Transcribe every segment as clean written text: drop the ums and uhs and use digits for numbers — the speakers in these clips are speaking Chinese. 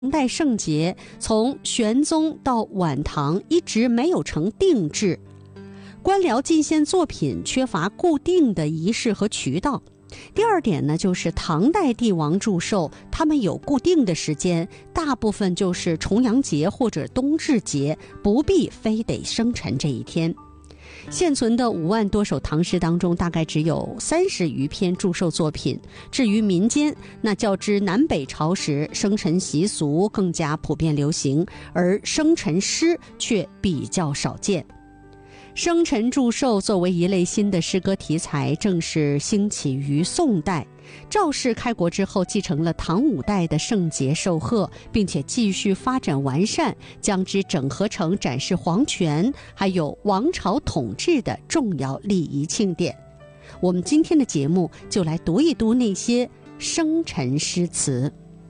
唐代圣节从玄宗到晚唐一直没有成定制，官僚进献作品缺乏固定的仪式和渠道。第二点呢，就是唐代帝王祝寿，他们有固定的时间，大部分就是重阳节或者冬至节，不必非得生辰这一天。现存的5万多首唐诗当中，大概只有30余篇祝寿作品。至于民间，那较之南北朝时，生辰习俗更加普遍流行，而生辰诗却比较少见。生辰祝寿作为一类新的诗歌题材，正是兴起于宋代。赵氏开国之后，继承了唐5代的圣节寿贺，并且继续发展完善，将之整合成展示皇权还有王朝统治的重要礼仪庆典。我们今天的节目就来读一读那些生辰诗词。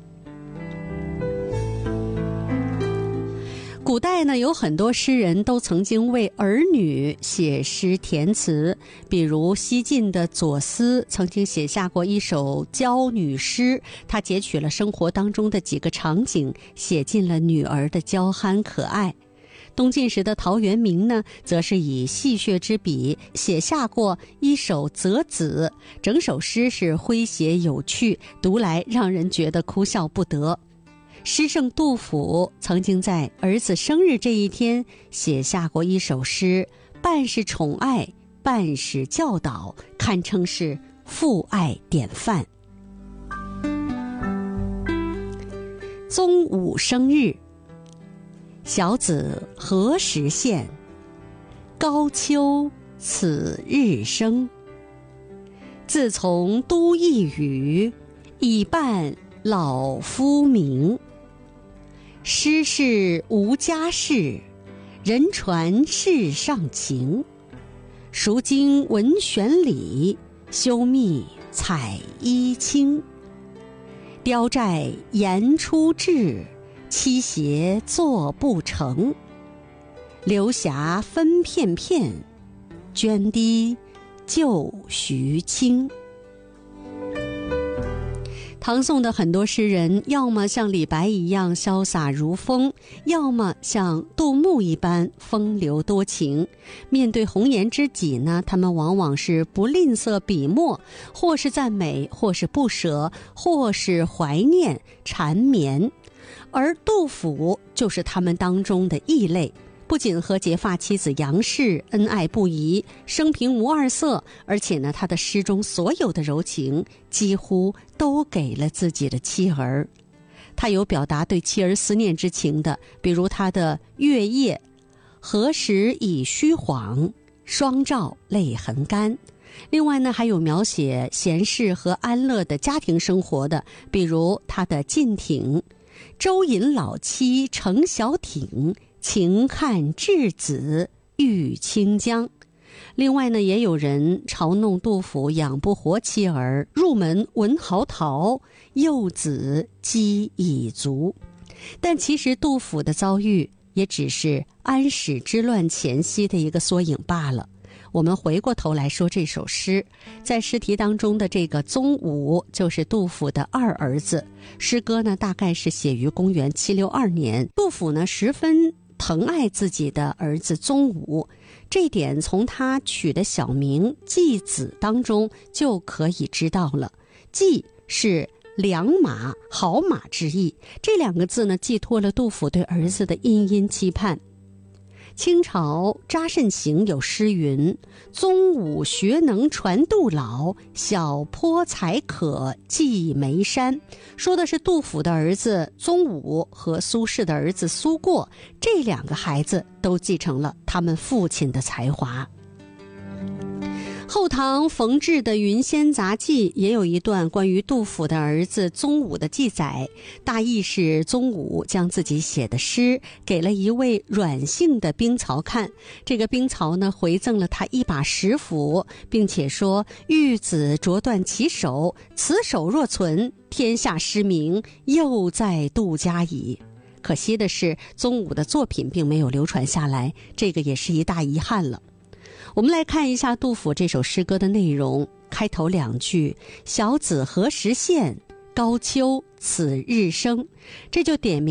古代呢，有很多诗人都曾经为儿女写诗填词，比如西晋的左思曾经写下过一首教女诗，他截取了生活当中的几个场景，写进了女儿的娇憨可爱。东晋时的陶渊明呢，则是以戏谑之笔写下过一首择子，整首诗是诙谐有趣，读来让人觉得哭笑不得。诗圣杜甫曾经在儿子生日这一天写下过一首诗，半是宠爱，半是教导，堪称是父爱典范。宗武生日，小子何时现？高秋此日生。自从都邑宇，以伴老夫名。诗事无家事，人传世上情。孰经文选礼，休密采衣轻。雕寨言出志，妻鞋作不成。流霞分片片，涓滴就徐清。唐宋的很多诗人，要么像李白一样潇洒如风，要么像杜牧一般风流多情。面对红颜知己呢，他们往往是不吝啬笔墨，或是赞美，或是不舍，或是怀念缠绵。而杜甫就是他们当中的异类，不仅和结发妻子杨氏恩爱不移，生平无二色，而且呢，他的诗中所有的柔情几乎都给了自己的妻儿。他有表达对妻儿思念之情的，比如他的月夜，何时已虚晃，双照泪痕干。另外呢，还有描写闲适和安乐的家庭生活的，比如他的晋挺，周引老妻乘小艇，情看稚子欲清江。另外呢，也有人嘲弄杜甫养不活妻儿，入门闻嚎啕，幼子饥已足。但其实杜甫的遭遇也只是安史之乱前夕的一个缩影罢了。我们回过头来说这首诗，在诗题当中的这个宗武就是杜甫的二儿子。诗歌呢，大概是写于公元762年。杜甫呢，十分疼爱自己的儿子宗武，这点从他取的小名季子当中就可以知道了。季是良马、好马之意，这2个字呢，寄托了杜甫对儿子的殷殷期盼。清朝查慎行有诗云：宗武学能传杜老，小颇才可寄眉山。说的是杜甫的儿子宗武和苏轼的儿子苏过，这2个孩子都继承了他们父亲的才华。后唐冯至的《云仙杂记》也有一段关于杜甫的儿子宗武的记载，大意是宗武将自己写的诗给了一位阮姓的兵曹看，这个兵曹呢，回赠了他一把石斧，并且说：玉子啄断其手，此手若存，天下诗名又在杜家矣。可惜的是，宗武的作品并没有流传下来，这个也是一大遗憾了。我们来看一下杜甫这首诗歌的内容。开头2句：小子何时现？ 高丘此日生，这就点明